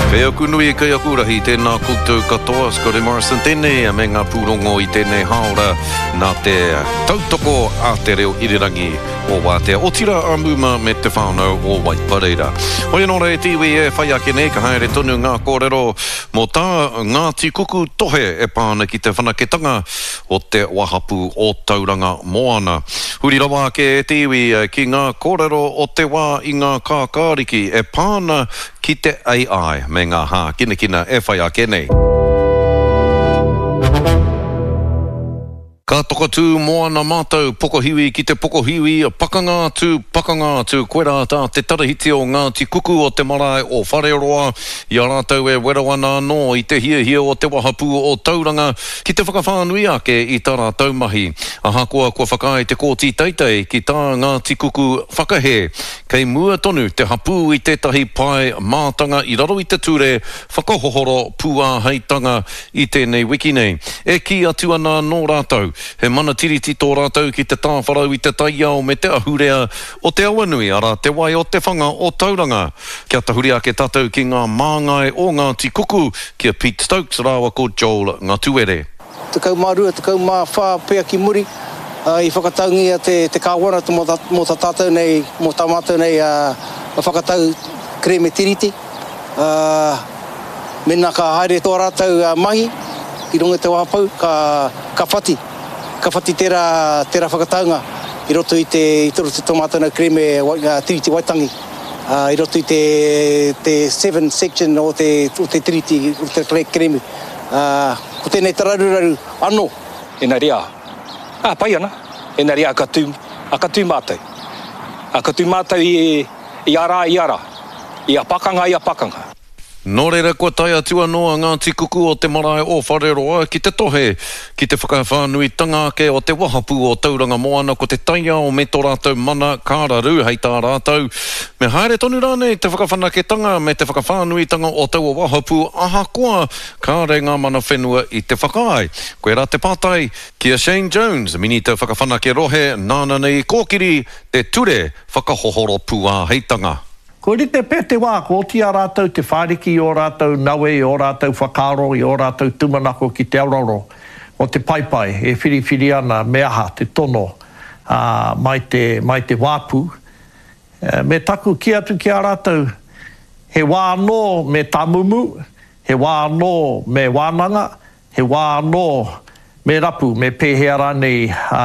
Pea kunui kai akurahi tēnā koutou katoa Scotty Morrison tēnei me ngā pūrongo i tēnei haora nā te tautoko a te reo irirangi o Wātea o tira amuma me te whānau o Waipareira. Hoi anō rei tiwi e whai ake nei ka haere tonu ngā kōrero mō tā ngā tikuku tohe e pāna ki te whanaketanga o te wahapu o Tauranga Moana. Huri rawa ke e tiwi ki ngā kōrero o te wā i ngā kākāriki e pāna ki te AI me ngā hā kina e whai ake nei. Ka toka tū moana mātou pokohiwi ki te pokohiwi, pakanga tū koe rā tā te tarahiti o ngā tikuku o te marae o Whareroa. I a rātou e werawana anō i te hia o te wahapu o Tauranga ki te whakawhānui ake i tā rātou mahi. Ahakoa kua whakai te kōti teitei ki tā ngā tikuku whakahe. Kei mua tonu te hapu i tētahi pai mātanga i raro i te ture whakahohoro puāheitanga i tēnei wiki nei. E ki atu ana nō rātou. He mana tiriti tō rātou ki te tāwharau i te taiao me te ahurea o te awanui ara te wai o te whanga o Tauranga. Kia tahuri ake tātou ki ngā māngai o ngā tikuku kia Pete Stokes rāwa ko Joel Ngatuere. Te kaumārua, te kaumāwha pea ki muri. I whakataungia te kāwana mō tā tātou nei, mō tā mātou nei whakatau kreme tiriti. Mena ka haere tō rātou mahi, i runga te wahapau, ka whati. Ka whati tērā whakataunga i roto i toro te tomatana kreme tiriti waitangi. I roto i te 7 section o te tiriti, o te kreme. Ko tēnei tararuraru anō. E nā rea. Pai ana. E nā rea akatū mātou. Akatū mātou i ara. I a pakanga. Nō reira kua tai atu anō a ngā tikuku o te marae o Whareroa ki te tohe, ki te whakawhānuitanga ake o te wahapu o Tauranga Moana ko te taiao me tō rātou mana kāraru hei tā rātou. Me haere tonu rānei te whakawhanaketanga me te whakawhānuitanga o tau wahapu ahakoa kāre ngā mana whenua i te whakai. Koe rā te pātai kia Shane Jones, mini te whakawhanake rohe nāna nei kōkiri te ture whakahohoro puāheitanga. Ko rite pē te wā, ko tia rātou te whāriki o rātou nawe, o rātou whakaro, o rātou tumanako ki te auraro, o te paipai, e whiriwhiri ana me aha, te tono, mai te wāpu. Me taku ki atu ki a rātou, he wā anō me tamumu, he wā anō me wānanga, he wā anō me rapu, me pēhea rānei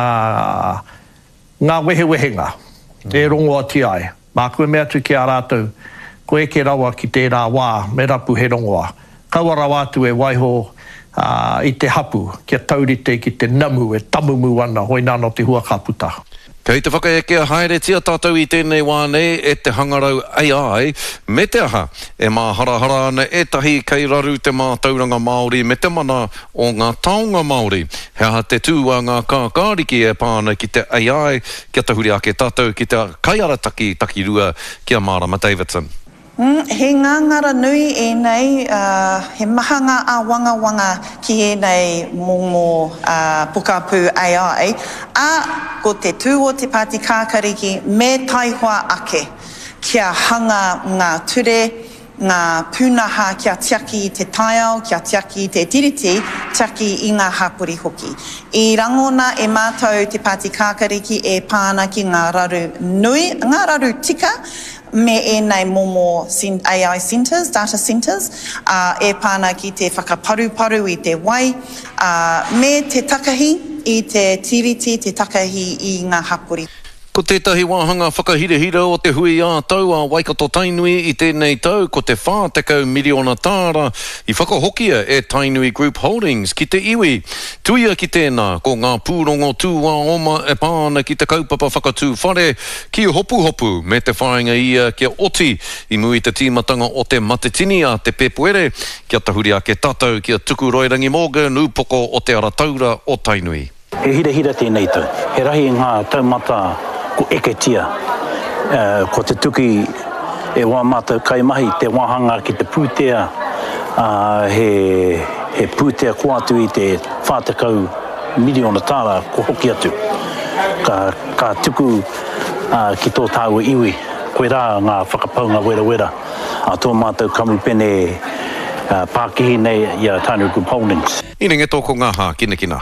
ngā wehewehenga, e rongo ati ai. Mā koe mea tu ki a rātou, koe ke rawa ki tērā wā, me rapu he rongoa. Kaua rawa atu e waiho i te hapu, kia taurite ki te namu e tamumu ana, hoi nāno te hua kaputa. Kei te whakaeke a haere tia tātou i tēnei wānei e te hangarau AI, me te aha e mā harahara ana e tahi kei raru te mā Tauranga Māori me te mana o ngā taonga Māori. He aha te tū a ngā kākāriki e pāna ki te AI, kia tahuri ake tātou ki te kaiarataki takirua kia Marama Davidson. He ngangara nui e nei, he mahanga a wanga ki e nei mō pukapu AI, a ko te tū o te pāti kākariki me taihua ake, kia hanga ngā ture, ngā pūnaha kia tiaki i te taiao, kia tiaki i te tiriti, tiaki i ngā hapuri hoki. I rangona e mātou te pāti kākariki e pāna ki ngā raru nui, ngā raru tika, me e nei momo AI centers, data centers, e pāna ki te whakaparu i te wai, me te takahi i te tiriti, te takahi i ngā hapuri. Ko tētahi wāhanga whakahirehira o te hui a tau a Waikato Tainui i tēnei tau, ko te whātekau miliona tāra i whakahokia e Tainui Group Holdings ki te iwi. Tuia ki tēnā, ko ngā pūrongo tūwā oma e pāna ki te kaupapa whakatū whare ki hopu me te whainga ia kia oti i mui te tīmatanga o te matetini a te pepuere, kia tahuri ake tātou kia Tuku Roirangi Morgan, upoko o te arataura o Tainui. He hira tēnei tau. He rahi ngā taumata ko eketia, ko te tuki e wā mātou kaimahi, te wāhanga ki te pūtea, he pūtea ko atu i te whātekau miliona tāra ko hoki atu. Ka tuku ki tō tāua iwi, koe rā ngā whakapaunga wera, a tō mātou kamupene Pākihi nei ia Tainui Group Holdings. Ininge tōko ngā kina kina.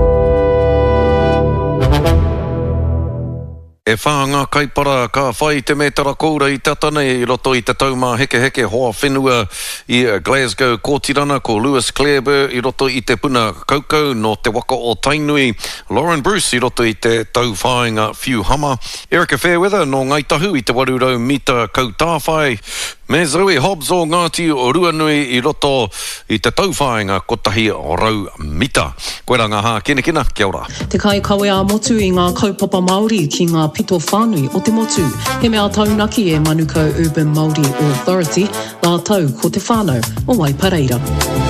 E whāanga kaipara ka whai te metara koura I tatane I roto I te taumā heke hoa whenua I Glasgow kōtirana ko Lewis Clareburg I roto I te puna kaukau no te waka o Tainui, Lauren Bruce I roto I te tau whāinga Few Hama, Erica Fairweather no Ngaitahu I te 800 mita kautāwhai, me Zoe Hobbs o Ngāti o Ruanui I roto I te tau whāinga kotahi o rau mita. Koe rā ngā kina kina, kia ora. Te kai kawe a motu I ngā kaupapa Māori ki ngā pito whānui o te motu. He mea taunaki e Manukau Urban Māori Authority, nā tau ko te whānau o Waipareira.